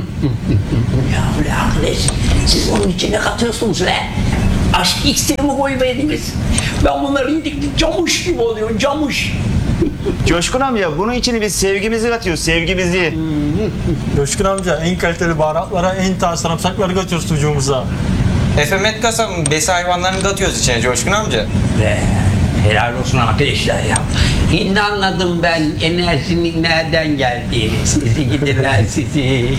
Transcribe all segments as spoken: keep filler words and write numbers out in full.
Ya ulan arkadaş, siz onun içine katıyorsunuz lan. Aşk iksiri mi koyuverdiniz? Ben bunları yedik camuş gibi oluyor, camuş. Coşkun amca bunun içine biz sevgimizi katıyoruz, sevgimizi. Coşkun amca en kaliteli baharatlara, en taze sarımsakları katıyoruz sucuğumuza. Efemet kasabın besi hayvanlarını katıyoruz içine Coşkun amca. Be, helal olsun arkadaşlar ya. Şimdi anladım ben enerjinin nereden geldiğini. Sizi gidiler sizi.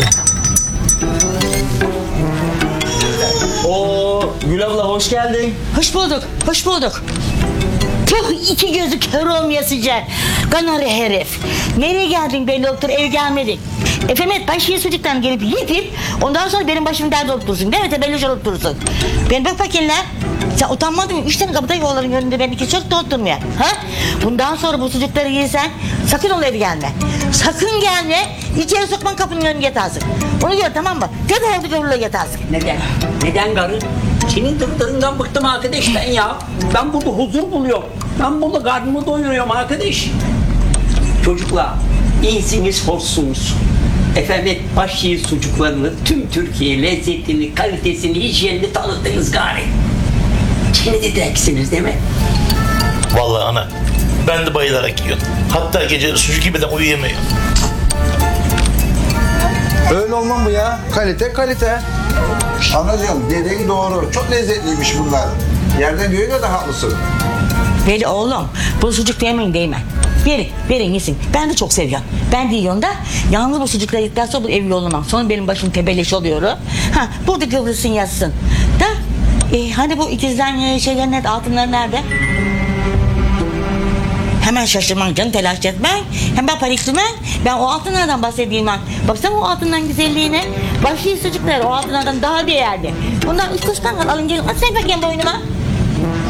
Oo, Gül abla hoş geldin. Hoş bulduk, hoş bulduk. Tuh iki gözü kör olmayasıca. Kanarı herif. Nereye geldin belli oldu, ev gelmedik. Efemet başıya sucuktan gelip yitip ondan sonra benim başım derde olup dursun. Değil mi? Tebelloş olup dursun. Ben bak bakayım lan. Sen utanmadın mı? Üç tane kapıda yolların önünde ben iki çok da oturmuyor. Ha? Bundan sonra bu sucukları yiysen sakın ol evi gelme. Sakın gelme. İçeri sokman kapının önüne yatarsın. Bunu gör tamam mı? Tek ayakta görürle yatarsın. Neden? Neden karı? Senin dırdırından bıktım arkadaş ben ya. Ben burada huzur buluyorum. Ben burada karnımı doyuruyorum arkadaş. Çocuklar, iyisiniz, hoşsunuz. Efendim, başşehir sucuklarını, tüm Türkiye lezzetini, kalitesini, hijyenini tanıttınız gari. Şimdi de deksiniz değil mi? Vallahi ana, ben de bayılarak yiyorum. Hatta geceleri sucuk yemeden uyuyamıyorum. Öyle olmam bu ya. Kalite kalite. Anacığım dediğin doğru. Çok lezzetliymiş bunlar. Yerden göğe de haklısın. Veli oğlum bu sucuk yemeyin değme. Verin, verin yesin. Ben de çok seviyorum. Ben de yiyorum da yalnız bu sucukları yedikten sonra bu ev yollamam. Sonra benim başım tebelleş oluyor. Ha, burada kıvrılsın yatsın. Da e, hani bu ikizler şeyler nerede, altınlar nerede? Hemen şaşırman canım, telaş etmen. Hemen paniklemen. Ben o altınlardan bahsedeyim ben. Baksana o altından güzelliğine. Başlı sucuklar o altınlardan daha değerli. Bundan üç kuş kangal alın gelin. At sen bakayım boynuma.